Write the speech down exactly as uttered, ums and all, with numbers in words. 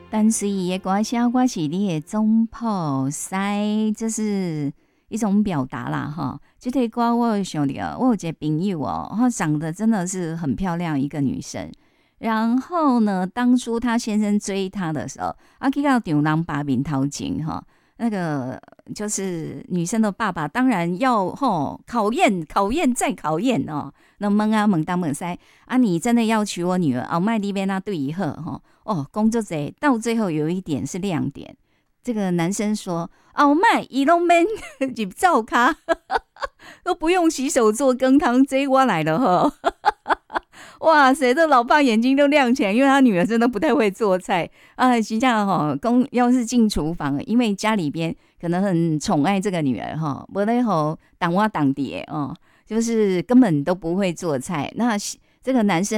但是伊的歌声我是你的总铺师，这是一种表达啦哈。这首歌我有想到，我有一个朋友哦，她长得真的是很漂亮一个女生。然后呢，当初她先生追她的时候，啊去到场人把面头前哈，那个就是女生的爸爸，当然要吼考验、考验再考验哦。那问啊问东问西啊，你真的要娶我女儿？后麦你边那对以后哈哦，工作者到最后有一点是亮点。这个男生说：“后麦伊拢免入灶卡，都不用洗手做羹汤，这我来了哈。”哇塞，这老爸眼睛都亮起来，因为他女儿真的不太会做菜啊。实际上哈，公要是进厨房，因为家里边可能很宠爱这个女儿哈，无咧吼当我当爹哦，就是根本都不会做菜。那这个男生。